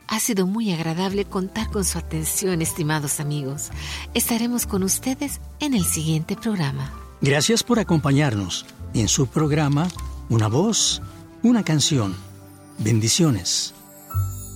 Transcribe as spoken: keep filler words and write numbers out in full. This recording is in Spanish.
Ha sido muy agradable contar con su atención, estimados amigos. Estaremos con ustedes en el siguiente programa. Gracias por acompañarnos en su programa Una voz, una canción. Bendiciones.